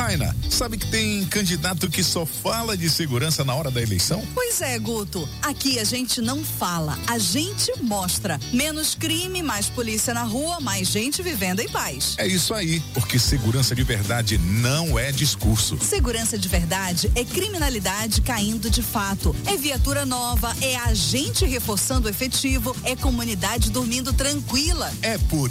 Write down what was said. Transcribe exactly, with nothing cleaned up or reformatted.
Aina, sabe que tem candidato que só fala de segurança na hora da eleição? Pois é, Guto. Aqui a gente não fala, a gente mostra. Menos crime, mais polícia na rua, mais gente vivendo em paz. É isso aí, porque segurança de verdade não é discurso. Segurança de verdade é criminalidade caindo de fato. É viatura nova, é agente reforçando o efetivo, é comunidade dormindo tranquila. É por